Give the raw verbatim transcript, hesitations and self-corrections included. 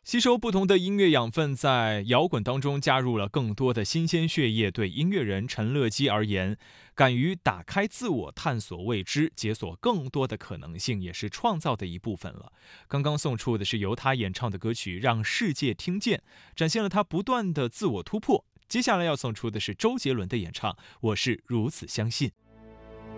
吸收不同的音乐养分，在摇滚当中加入了更多的新鲜血液。对音乐人陈乐基而言，敢于打开自我，探索未知，解锁更多的可能性，也是创造的一部分了。刚刚送出的是由他演唱的歌曲《让世界听见》，展现了他不断的自我突破。接下来要送出的是周杰伦的演唱《我是如此相信》。